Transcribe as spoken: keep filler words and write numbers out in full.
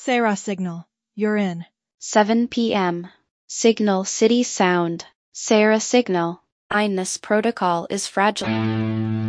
Sarah signal. You're in. seven p m Signal City Sound. Sarah signal. Ines protocol is fragile.